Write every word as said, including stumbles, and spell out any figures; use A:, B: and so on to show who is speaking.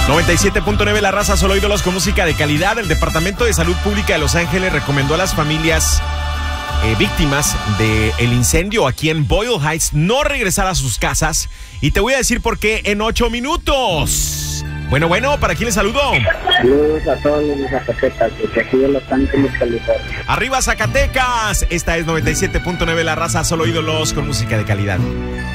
A: noventa y siete punto nueve La Raza, solo ídolos con música de calidad. El Departamento de Salud Pública de Los Ángeles recomendó a las familias eh, víctimas del incendio aquí en Boyle Heights no regresar a sus casas. Y te voy a decir por qué en ocho minutos. Bueno, bueno, ¿para quién le saludo?
B: Saludos a todos los Zacatecas, desde aquí de Los Ángeles, California.
A: ¡Arriba Zacatecas! Esta es noventa y siete punto nueve La Raza, solo ídolos con música de calidad.